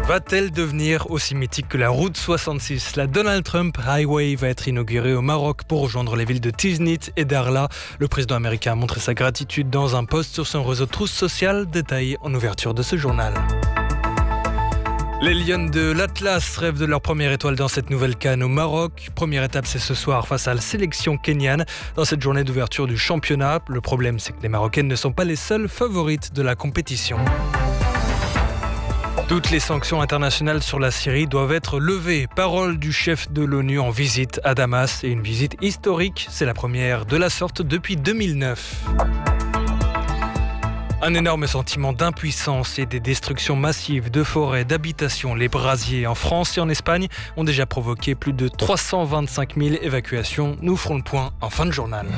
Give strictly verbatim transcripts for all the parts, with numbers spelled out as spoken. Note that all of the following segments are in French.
Va-t-elle devenir aussi mythique que la route soixante-six ? La Donald Trump Highway va être inaugurée au Maroc pour rejoindre les villes de Tiznit et Darla. Le président américain a montré sa gratitude dans un post sur son réseau Truth Social, détaillé en ouverture de ce journal. Les Lions de l'Atlas rêvent de leur première étoile dans cette nouvelle CAN au Maroc. Première étape, c'est ce soir face à la sélection kenyane. Dans cette journée d'ouverture du championnat, le problème, c'est que les Marocaines ne sont pas les seules favorites de la compétition. Toutes les sanctions internationales sur la Syrie doivent être levées. Parole du chef de l'ONU en visite à Damas. Et une visite historique, c'est la première de la sorte depuis deux mille neuf. Un énorme sentiment d'impuissance et des destructions massives de forêts, d'habitations. Les brasiers en France et en Espagne ont déjà provoqué plus de trois cent vingt-cinq mille évacuations. Nous ferons le point en fin de journal.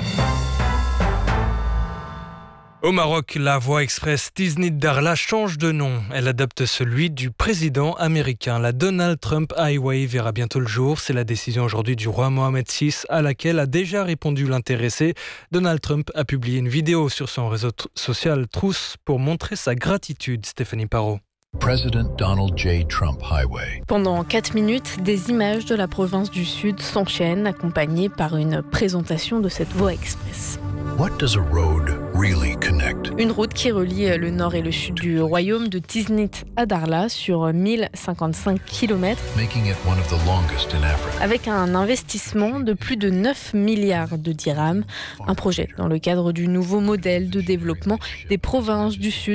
Au Maroc, la voie express Tiznit-Darla change de nom. Elle adopte celui du président américain. La Donald Trump Highway verra bientôt le jour. C'est la décision aujourd'hui du roi Mohamed six à laquelle a déjà répondu l'intéressé. Donald Trump a publié une vidéo sur son réseau t- social Truth pour montrer sa gratitude. Stéphanie Parot. President Donald J. Trump Highway. Pendant quatre minutes, des images de la province du Sud s'enchaînent, accompagnées par une présentation de cette voie express. What does a road really connect? Une route qui relie le nord et le sud du royaume de Tiznit à Darla sur mille cinquante-cinq kilomètres, Making it one of the longest in Africa. avec un investissement de plus de neuf milliards de dirhams. Un projet dans le cadre du nouveau modèle de développement des provinces du Sud